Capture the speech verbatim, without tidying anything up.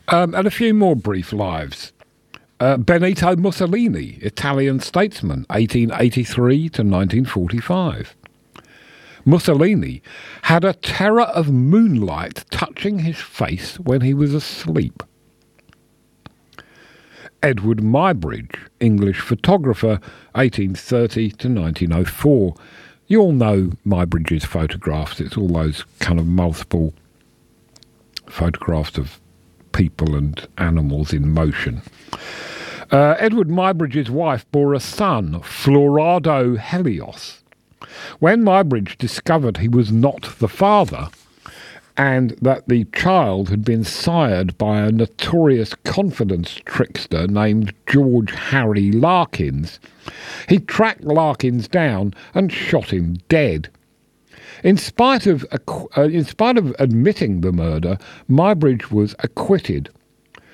Um, and a few more brief lives. Uh, Benito Mussolini, Italian statesman, eighteen eighty-three to nineteen forty-five. Mussolini had a terror of moonlight touching his face when he was asleep. Edward Muybridge, English photographer, eighteen thirty to nineteen oh four. You all know Muybridge's photographs. It's all those kind of multiple photographs of people and animals in motion. Uh, Edward Muybridge's wife bore a son, Florado Helios. When Muybridge discovered he was not the father, and that the child had been sired by a notorious confidence trickster named George Harry Larkins, he tracked Larkins down and shot him dead. In spite of uh, in spite of admitting the murder, Muybridge was acquitted,